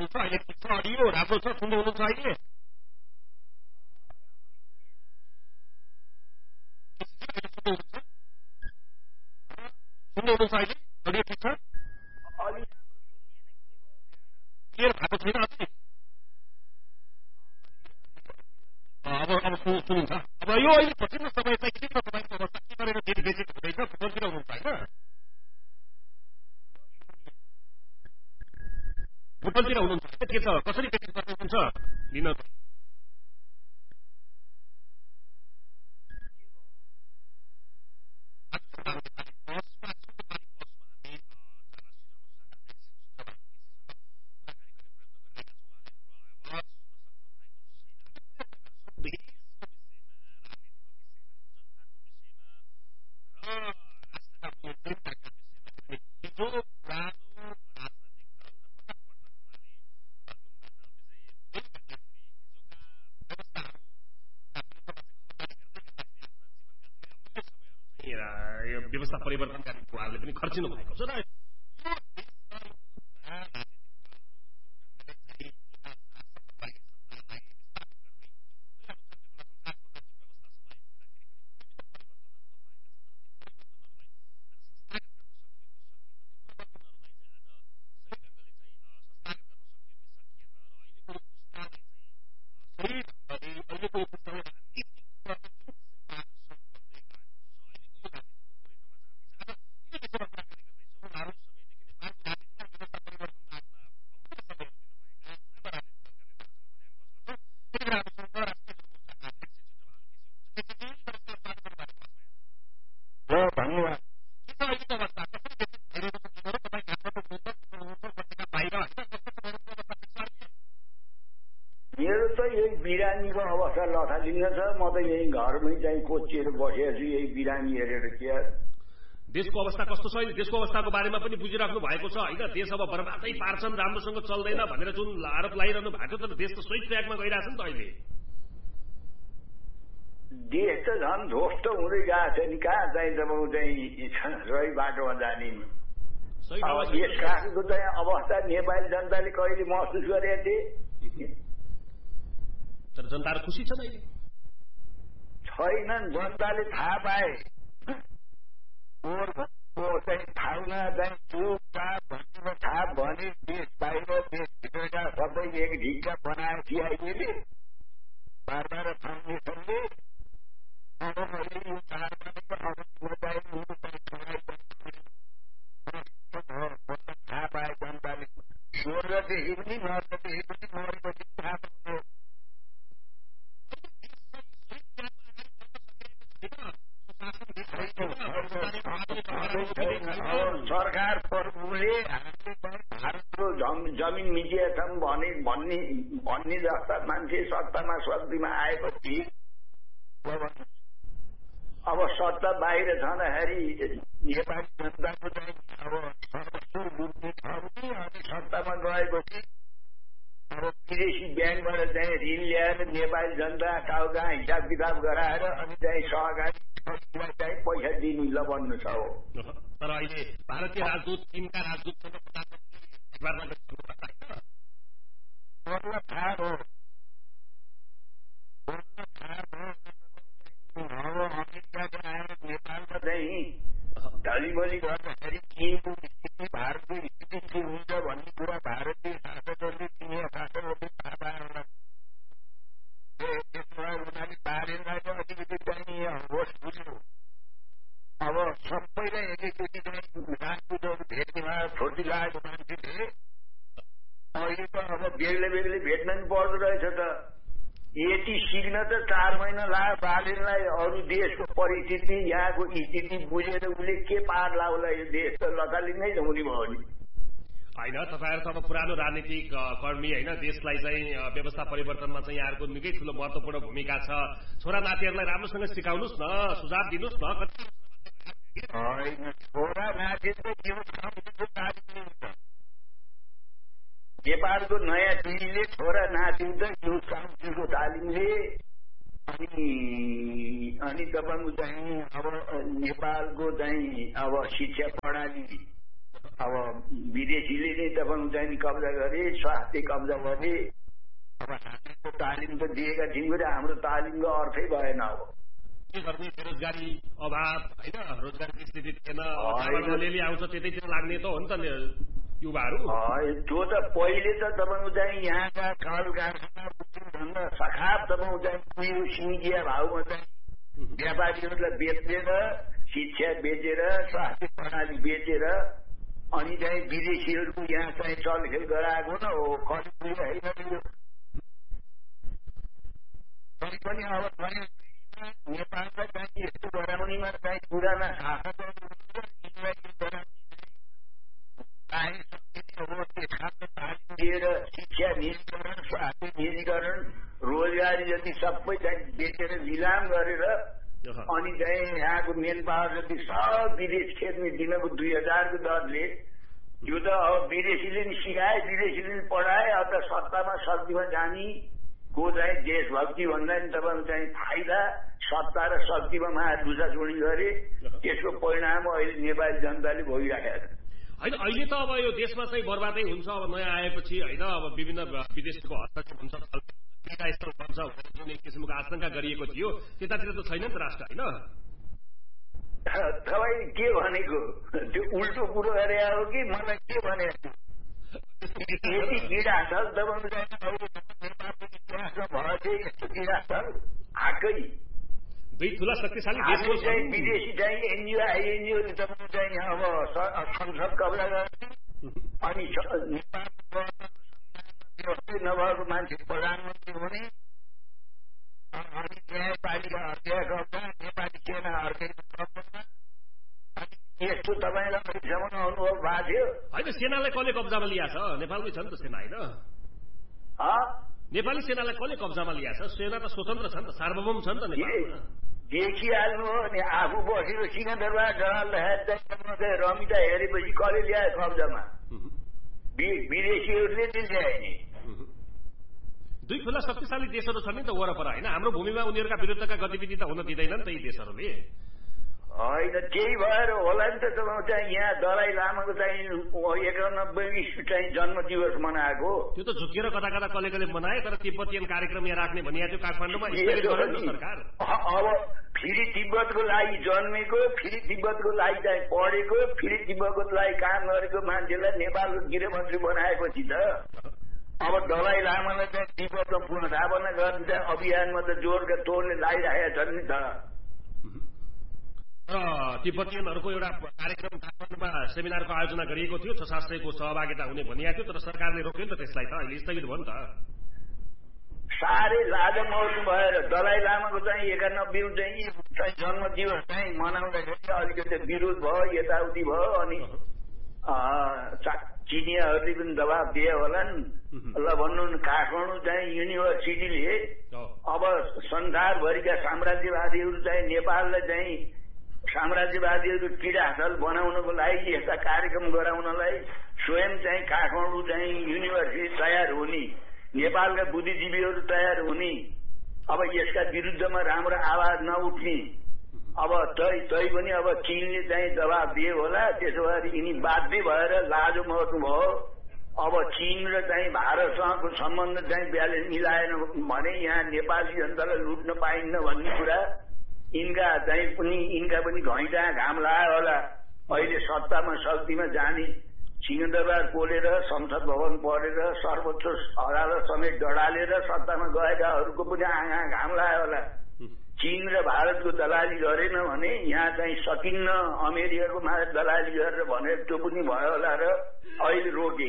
हुनुहुन्छ अहिले ठिक छ अडियो राम्रो छ सुन्दै हुनुहुन्छ अहिले सुन्दै हुनुहुन्छ अहिले अडियो ठिक छ क्लियर भएको छैन अब सुनिन्छ अब यो अहिले पछिल्लो समय चाहिँ के छ तपाईँको अवस्था के गरेर डेट बेसिस हुँदैछ फोनतिर हुनुहुन्छ होइन होटलतिर हुनुहुन्छ के छ कसरी बेसिस गर्नुहुन्छ दिन व्यवस्था परिवर्तनका उहाँहरूले पनि खर्चिनु भएको छ र बिरामीको अवस्था लथालिङ्ग छ म त यही घरमै चाहिँ कोचिएर बसेको छु यही बिरामी हेरेर के देशको अवस्था कस्तो छ अहिले देशको अवस्थाको बारेमा पनि बुझिराख्नु भएको छ होइन देश अब बर्बादै पार्छन् राम्रोसँग चल्दैन भनेर जुन आरोप लगाइरहनु भएको तर देश त सही ट्र्याकमा गइरहेछ नि त अहिले देश त झन् ध्वस्त हुँदै गएको छ नि कहाँ चाहिँ तपाईँ चाहिँ सही बाटोमा जाने यसको चाहिँ अवस्था नेपाली जनताले कहिले महसुस गरेका थिए तर जनताहरू खुसी छन् अहिले छैनन् जनताले थाहा पाए चाहिँ खाउन चाहिँ चुपचाप भन्ने थाहा भने देश बाहिर देशभित्रका सबै एक ढिक्का बनाए सिआइएले बार फाउन्डेसनले अब मैले यो थाहा पाए जनताले स्वर्गदेखि पनि नर्कदेखि पनि मरेपछि थाहा पाउने सरकार प्रमुखले भारतको जमिन मिडिया छन् भन्ने जस्ता मान्छे सत्तामा शक्तिमा आएपछि अब सत्ता बाहिर छँदाखेरि नेपाली जनताको चाहिँ अब सर्वस्व बुझ्ने छ भने अनि सत्तामा गएपछि अब विदेशी ब्याङ्कबाट चाहिँ ऋण ल्याएर नेपाली जनता कहाँ कहाँ हिसाब किताब गराएर अनि चाहिँ सहकारी चाहिँ पैसा दिनु ल भन्नु छ हो तर अहिले भारतीय राजदूत चीनका राजदूतसँग थाहा हो अमेरिकाको आएर नेपालमा चाहिँ ढलिबली गर्दाखेरि चीनको स्थिति भारतको स्थिति के हुन्छ भन्ने कुरा भारतीय शासकहरूले चिनिया शासकहरूले थाहा पाएर त्यसमा उनीहरूले बारेलाई चाहिँ अलिकति चाहिँ होस् बुझ्यो अब सबैलाई एकैचोटि चाहिँ राजदूतहरू भेट्ने भयो छोटी लागेको मान्छेले अहिले त अब बेग्लै भेट्न नि पर्दो रहेछ त यति सिक्न त 4 महिना लाग्यो बालेनलाई अरू देशको परिस्थिति यहाँको स्थिति बुझेर उसले के पार लाउला यो देश त लथालिङ्गै हुने भयो नि होइन तपाईँहरू त अब पुरानो राजनीतिक कर्मी होइन देशलाई चाहिँ व्यवस्था परिवर्तनमा चाहिँ यहाँहरूको निकै ठूलो महत्वपूर्ण भूमिका छ छोरा नातिहरूलाई राम्रोसँग सिकाउनुहोस् न सुझाव दिनुहोस् न होइन छोरा नाति त नेपालको नयाँ पिँढीले छोरा नाति त युथ काउन्सिलको तालिमले अनि तपाईँको चाहिँ अब नेपालको चाहिँ अब शिक्षा प्रणाली अब विदेशीले नै तपाईँको चाहिँ कब्जा गरे, स्वास्थ्य कब्जा गरे। अब हामीको तालिम त दिएका थियौँ, हाम्रो तालिमको अर्थै भएन। अब के गर्ने, बेरोजगारी अभाव होइन, रोजगारीको स्थिति थिएन, अलिअलि आउँछ त्यतैतिर लाग्ने त हो नि त युवाहरू। त्यो त पहिले त तपाईँको चाहिँ यहाँका कल कारखाना सखाप तपाईँको चाहिँ कुहिरो सिङ्गिया भाउमा चाहिँ व्यापारीहरूलाई बेचेर, शिक्षा बेचेर, स्वास्थ्य प्रणाली बेचेर अनि चाहिँ विदेशीहरूको यहाँ चाहिँ चलखेल गराएको न हो। कति कुरो होइन त्यो। तै पनि अब नेपाललाई चाहिँ यस्तो गराउनेमा चाहिँ पुराना शासकहरू दिएर शिक्षा निजीकरण, स्वास्थ्य निजीकरण, रोजगारी जति सबै चाहिँ बेचेर निलाम गरेर अनि चाहिँ यहाँको मेन पावर जति सब विदेश खेद्ने दिनको 2000 को दरले। यो त अब विदेशीले नि सिकाए, विदेशीले नि पढाए। अब त सत्तामा शक्तिमा जाने को चाहिँ देशभक्ति भन्दा नि तपाईँको चाहिँ फाइदा सत्ता र शक्तिमा महादुसाचोडी गरे। त्यसको परिणाम अहिले नेपाली जनताले भोगिराखेका छन्। होइन, अहिले त अब यो देशमा चाहिँ बर्बादै हुन्छ। अब नयाँ आएपछि होइन, अब विभिन्न विदेशको हस्तक्षेप हुन्छ, स्थल बन्छ जुन एक किसिमको आशंका गरिएको थियो, त्यतातिर त छैन नि त राष्ट्र होइन। तपाईँ के भनेको त्यो उल्टो कुरो गरे हो कि मलाई के भने यति किरास्थल तपाईँको नेपालको इतिहासमा भएको यस्तो किरास्थल आएकै। दुई ठुला शक्तिशाली देशको चाहिँ विदेशी चाहिँ एनजिओ आइएनजिओले तपाईँको चाहिँ अब संसद कब्जा गर्ने अनि नेपालको नभएको मान्छे प्रधानमन्त्री हुने अनि न्यायपालिका अध्यक्ष कब्जा, नेपाली सेना अर्कै कब्जा। यस्तो तपाईँलाई अहिलेसम्म अनुभव भएको थियो? होइन, सेनालाई कसले कब्जामा लिएको छ? नेपालमै छ नि त सेना होइन। नेपाली सेनालाई कसले कब्जामा लिएको छ? सेना त स्वतन्त्र छ नि त, सार्वभौम छ नि त नेपालमा। देखिहाल्नु हो नि, आफू बसेको सिंहदरबार डराल्दाखेरि रमिता हेरेपछि कसले ल्याए कब्जामा? विदेशीहरूले ल्याए नि। दुई ठुला शक्तिशाली देशहरू छन् नि त वरपर होइन। हाम्रो भूमिमा उनीहरूका विरुद्धका गतिविधि त हुन दिँदैन नि त यी देशहरूले। होइन, त्यही भएर होला नि त तपाईँ चाहिँ यहाँ दलाई लामाको चाहिँ 91 चाहिँ जन्म दिवस मनाएको। त्यो त झुकेर कता कता कसले कसले मनाए, तर तिब्बतीयन कार्यक्रम यहाँ राख्ने भनिएको थियो काठमाडौँमा, स्थगित गर्यो नि सरकार। अब फेरि तिब्बतको लागि जन्मेको, फेरि तिब्बतको लागि चाहिँ पढेको, फेरि तिब्बतको लागि काम गरेको मान्छेलाई नेपालको गृहमन्त्री बनाएपछि त अब दलाई लामालाई चाहिँ तिब्बतमा पुनर्स्थापना गर्ने चाहिँ अभियानमा त जोरका तोडले लागिरहेका छन् नि त। तिब्बतीयनहरूको एउटा कार्यक्रम काठमाडौँमा सेमिनारको आयोजना गरिएको थियो, 600-700 को सहभागिता हुने भनिएको थियो, तर सरकारले रोक्यो नि त त्यसलाई। त अहिले स्थगित भयो नि त। साह्रै लाज मौज भएर दलाई लामाको चाहिँ 91 चाहिँ जन्म दिवस चाहिँ मनाउँदाखेरि अलिकति विरोध भयो, यताउति भयो। अनि चिनियाहरूले पनि दबाब दिए होलान्। ल भन्नु काठमाडौँ चाहिँ युनिभर्सिटीले अब संसारभरिका साम्राज्यवादीहरू चाहिँ नेपाललाई चाहिँ साम्राज्यवादीहरू किरास्थल बनाउनको लागि यस्ता कार्यक्रम गराउनलाई स्वयं चाहिँ काठमाडौँ चाहिँ युनिभर्सिटी तयार हुने, नेपालका बुद्धिजीवीहरू तयार हुने, अब यसका विरुद्धमा राम्रो आवाज नउठ्ने। अब तै पनि अब चीनले चाहिँ दबाब दिए होला। त्यसो भए यिनी बाध्य भएर लाजो मर्नु भयो। अब चीन र चाहिँ भारतसँगको सम्बन्ध चाहिँ ब्यालेन्स मिलाएन भने यहाँ नेपाली जनतालाई लुट्न पाइन्न भन्ने कुरा यिनका पनि घैँटा घाम लाग्यो होला। अहिले सत्तामा शक्तिमा जाने, सिंहदरबार पोलेर, संसद भवन पढेर, सर्वोच्च अदालत समेत डढालेर सत्तामा गएकाहरूको पनि आँखा घाम लाग्यो होला। चीन र भारतको दलाली गरेन भने यहाँ चाहिँ सकिन्न, अमेरिकाको मात्र दलाली गरेर भनेर त्यो पनि भयो होला र अहिले रोके।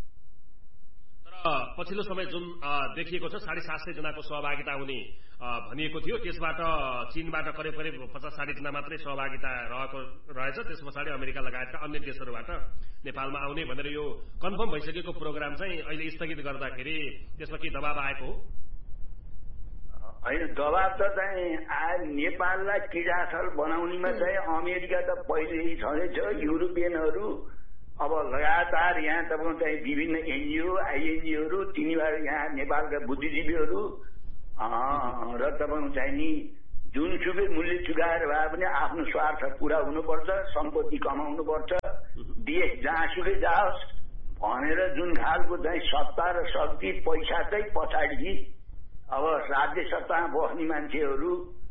तर पछिल्लो समय जुन देखिएको छ 750 जनाको सहभागिता हुने भनिएको थियो, त्यसबाट चीनबाट करिब 50-60 जना मात्रै सहभागिता रहेको रहेछ। त्यस पछाडि अमेरिका लगायतका अन्य देशहरूबाट नेपालमा आउने भनेर यो कन्फर्म भइसकेको प्रोग्राम चाहिँ अहिले स्थगित गर्दाखेरि त्यसमा के दबाब आएको हो? होइन, दबाब त चाहिँ नेपाललाई किरास्थल बनाउनेमा चाहिँ अमेरिका त पहिल्यै छँदैछ। युरोपियनहरू अब लगातार यहाँ तपाईँको चाहिँ विभिन्न एनजिओ आइएनजिओहरू तिनीबाट यहाँ नेपालका बुद्धिजीवीहरू र तपाईँको चाहिँ नि जुनसुकै मूल्य चुकाएर भए पनि आफ्नो स्वार्थ पूरा हुनुपर्छ, सम्पत्ति कमाउनुपर्छ, देश जहाँसुकै जाओस् भनेर जुन खालको चाहिँ सत्ता र शक्ति पैसा चाहिँ पछाडि अब राज्य सत्तामा बस्ने मान्छेहरू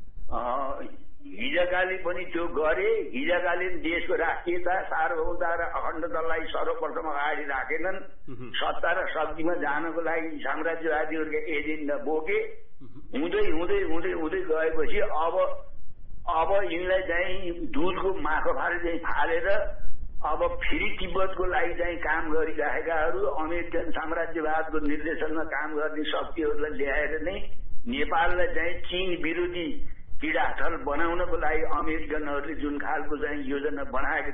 हिजकाले पनि त्यो गरे, हिजकाले देशको राष्ट्रियता सार्वभौमता र अखण्डतालाई सर्वप्रथम अगाडि राखेनन्, सत्ता र शक्तिमा जानको लागि साम्राज्यवादीहरूका एजेन्डा बोके, हुँदै हुँदै हुँदै हुँदै गएपछि अब यिनलाई चाहिँ दुधको माखो फाले चाहिँ फालेर अब फेरि तिब्बतको लागि चाहिँ काम गरिराखेकाहरू अमेरिकन साम्राज्यवादको निर्देशनमा काम गर्ने शक्तिहरूलाई ल्याएर नै नेपाललाई चाहिँ चीन विरोधी पीडास्थल बनाउनको लागि अमेरिकनहरूले जुन खालको चाहिँ योजना बनाएको